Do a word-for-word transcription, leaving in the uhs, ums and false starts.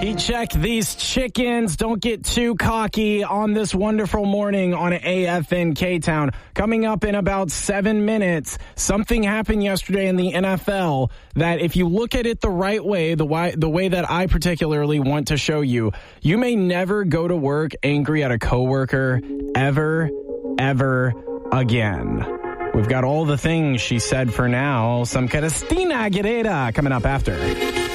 Heat check these chickens. Don't get too cocky on this wonderful morning on A F N K-Town. Coming up in about seven minutes, something happened yesterday in the N F L that if you look at it the right way, the way, the way that I particularly want to show you, you may never go to work angry at a coworker ever, ever again. We've got all the things she said for now. Some Cristina Aguilera coming up after.